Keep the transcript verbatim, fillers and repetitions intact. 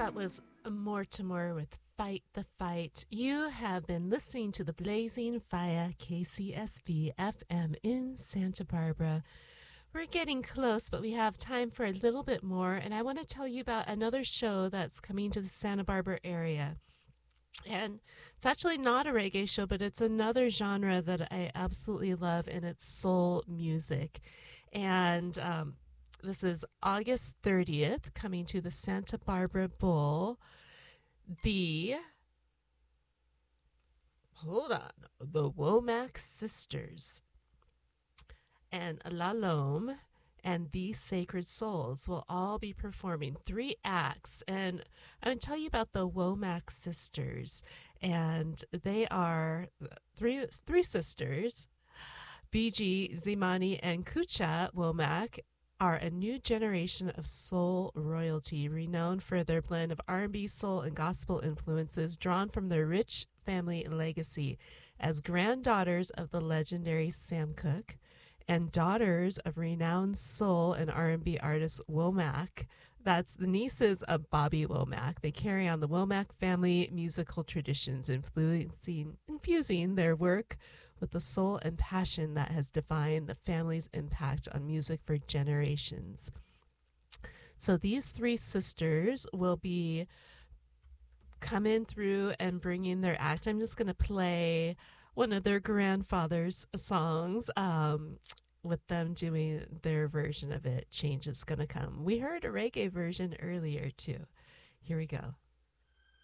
That was Mortimer with Fight the Fight. You have been listening to the Blazing via K C S B F M in Santa Barbara. We're getting close, but we have time for a little bit more, and I want to tell you about another show that's coming to the Santa Barbara area. And it's actually not a reggae show, but it's another genre that I absolutely love, and it's soul music. And um, this is August thirtieth, coming to the Santa Barbara Bowl. The, hold on, the Womack Sisters and La Lome and These Sacred Souls will all be performing three acts. And I'm going to tell you about the Womack Sisters. And they are three, three sisters. B G, Zimani, and Kucha Womack are a new generation of soul royalty, renowned for their blend of R and B, soul, and gospel influences drawn from their rich family legacy as granddaughters of the legendary Sam Cooke and daughters of renowned soul and R and B artist Womack. That's the nieces of Bobby Womack. They carry on the Womack family musical traditions, influencing, infusing their work with the soul and passion that has defined the family's impact on music for generations. So these three sisters will be coming through and bringing their act. I'm just going to play one of their grandfather's songs um, with them doing their version of it. Change is going to come. We heard a reggae version earlier too. Here we go.